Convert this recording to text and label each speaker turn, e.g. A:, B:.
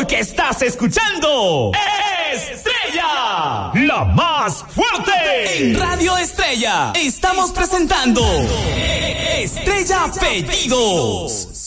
A: Porque estás escuchando Estrella, la más fuerte. En Radio Estrella estamos presentando Estrella Pedidos.